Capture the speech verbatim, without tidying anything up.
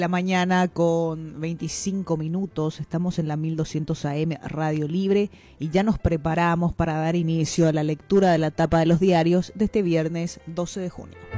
La mañana con veinticinco minutos, estamos en la mil doscientos A M Radio Libre y ya nos preparamos para dar inicio a la lectura de la tapa de los diarios de este viernes doce de junio.